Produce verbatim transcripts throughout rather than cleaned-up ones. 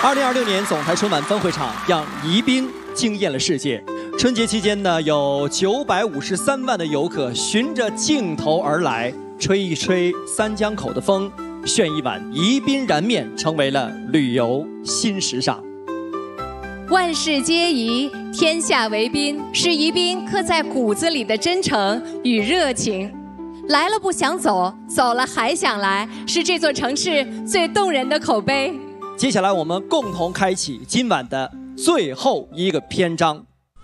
二零二六年总台春晚分会场让宜宾惊艳了世界。春节期间呢，有九百五十三万的游客循着镜头而来，吹一吹三江口的风，炫一碗宜宾燃面，成为了旅游新时尚。 万事皆宜，天下为宾，是宜宾刻在骨子里的真诚与热情。来了不想走，走了还想来，是这座城市最动人的口碑。 接下来我们共同开启今晚的最后一个篇章。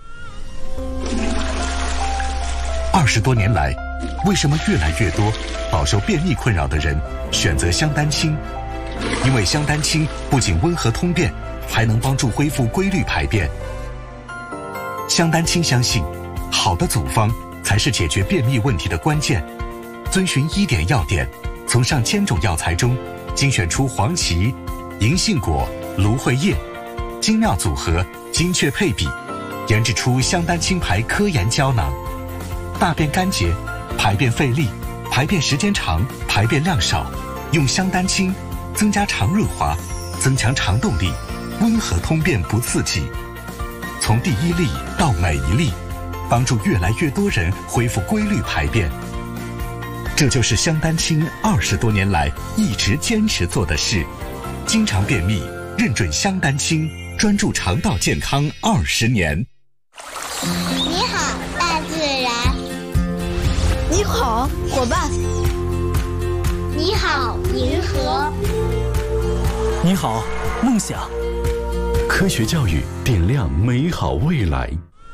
二十多年来，为什么越来越多饱受便秘困扰的人选择香丹青？因为香丹青不仅温和通便，还能帮助恢复规律排便。香丹青相信，好的组方才是解决便秘问题的关键。遵循医典要点，从上千种药材中精选出黄芪、银杏果、芦荟叶，精妙组合，精确配比，研制出香丹青牌科研胶囊。大便干结，排便费力，排便时间长，排便量少，用香丹青增加肠润滑，增强肠动力，温和通便不刺激。从第一粒到每一粒，帮助越来越多人恢复规律排便。这就是香丹青二十多年来一直坚持做的事。经常便秘，认准香丹青，专注肠道健康二十年。 你好，大自然。 你好，伙伴。 你好，银河。 你好，梦想。 科学教育点亮美好未来。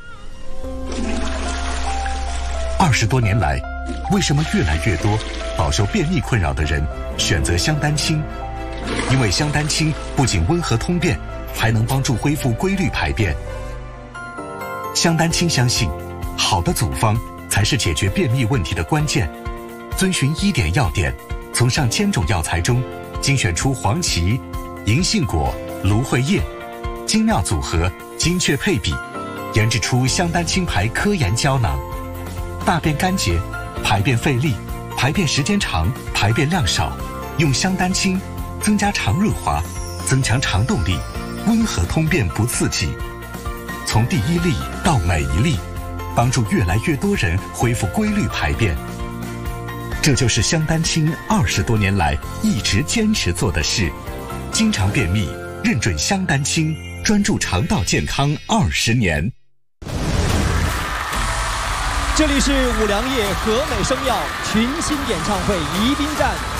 二十多年来，为什么越来越多饱受便秘困扰的人选择香丹青？因为香丹青不仅温和通便，还能帮助恢复规律排便。香丹青相信，好的组方才是解决便秘问题的关键。遵循医典要点，从上千种药材中精选出黄芪、银杏果、芦荟叶，精妙组合，精确配比，研制出香丹青牌科研胶囊。大便干结，排便费力，排便时间长，排便量少，用香丹青增加肠润滑，增强肠动力，温和通便不刺激。从第一粒到每一粒，帮助越来越多人恢复规律排便。这就是香丹青二十多年来一直坚持做的事。经常便秘，认准香丹青，专注肠道健康二十年。 这里是五粮液和美生药群星演唱会宜宾站。